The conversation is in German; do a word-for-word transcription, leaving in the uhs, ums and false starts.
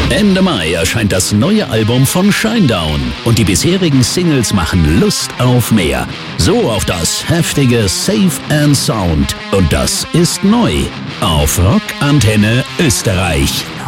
Ende Mai erscheint das neue Album von Shinedown und die bisherigen Singles machen Lust auf mehr. So auf das heftige Safe and Sound. Und das ist neu auf Rock Antenne Österreich.